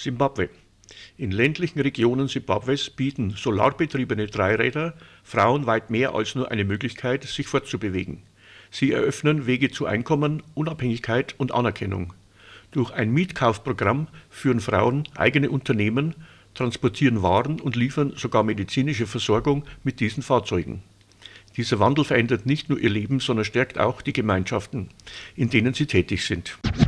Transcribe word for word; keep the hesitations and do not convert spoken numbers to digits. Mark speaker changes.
Speaker 1: Simbabwe. In ländlichen Regionen Simbabwes bieten solarbetriebene Dreiräder Frauen weit mehr als nur eine Möglichkeit, sich fortzubewegen. Sie eröffnen Wege zu Einkommen, Unabhängigkeit und Anerkennung. Durch ein Mietkaufprogramm führen Frauen eigene Unternehmen, transportieren Waren und liefern sogar medizinische Versorgung mit diesen Fahrzeugen. Dieser Wandel verändert nicht nur ihr Leben, sondern stärkt auch die Gemeinschaften, in denen sie tätig sind.